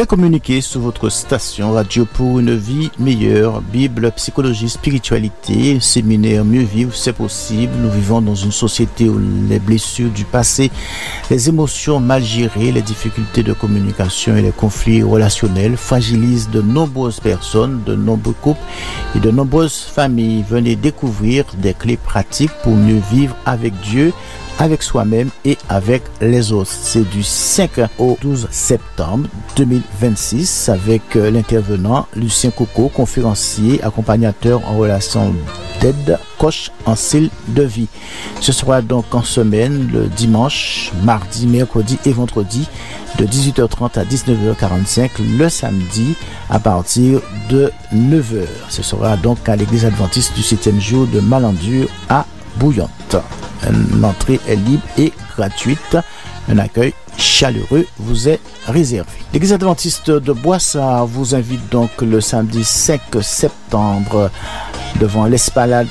Bien communiquer sur votre station Radio pour une vie meilleure, Bible, psychologie, spiritualité, séminaire Mieux vivre, c'est possible. Nous vivons dans une société où les blessures du passé, les émotions mal gérées, les difficultés de communication et les conflits relationnels fragilisent de nombreuses personnes, de nombreux couples et de nombreuses familles. Venez découvrir des clés pratiques pour mieux vivre avec Dieu, avec soi-même et avec les autres. C'est du 5 au 12 septembre 2026 avec l'intervenant Lucien Coco, conférencier, accompagnateur en relation d'aide, coach en style de vie. Ce sera donc en semaine, le dimanche, mardi, mercredi et vendredi de 18h30 à 19h45, le samedi à partir de 9h. Ce sera donc à l'église adventiste du 7e jour de Malendure à Bouillante. L'entrée est libre et gratuite. Un accueil chaleureux vous est réservé. L'église adventiste de Boissard vous invite donc le samedi 5 septembre devant l'esplanade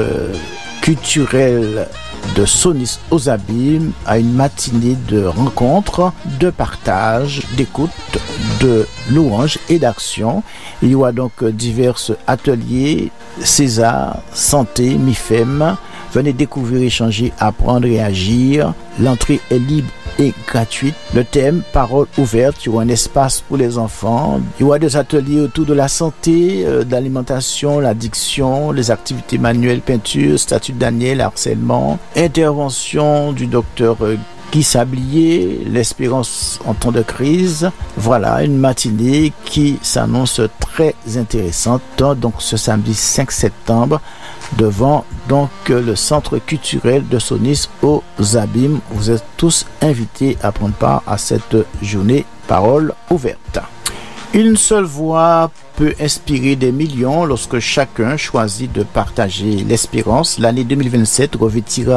culturelle de Sonis aux Abîmes à une matinée de rencontres, de partage, d'écoute, de louanges et d'action. Il y aura donc divers ateliers, César, santé, MIFEM. Venez découvrir, échanger, apprendre et agir. L'entrée est libre et gratuite. Le thème, parole ouverte. Il y aura un espace pour les enfants. Il y aura des ateliers autour de la santé, de l'alimentation, l'addiction, les activités manuelles, peinture, statut de Daniel, harcèlement, intervention du docteur Guy Sablier, l'espérance en temps de crise. Voilà, une matinée qui s'annonce très intéressante. Donc ce samedi 5 septembre, devant donc le centre culturel de Sonis aux Abîmes. Vous êtes tous invités à prendre part à cette journée parole ouverte. Une seule voix peut inspirer des millions lorsque chacun choisit de partager l'espérance. L'année 2027 revêtira